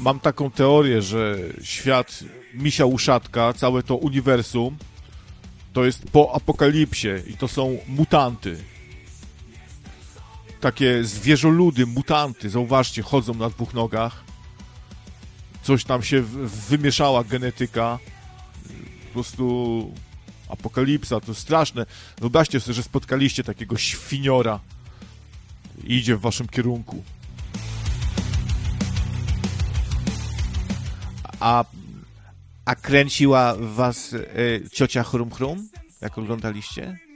mam taką teorię, że świat Misia Uszatka, całe to uniwersum, to jest po apokalipsie i to są mutanty. Takie zwierzoludy, mutanty, zauważcie, chodzą na dwóch nogach. Coś tam się wymieszała genetyka. Po prostu apokalipsa, to straszne. Wyobraźcie sobie, że spotkaliście takiego świniora i idzie w waszym kierunku. A kręciła was ciocia Chrum Chrum, jak oglądaliście?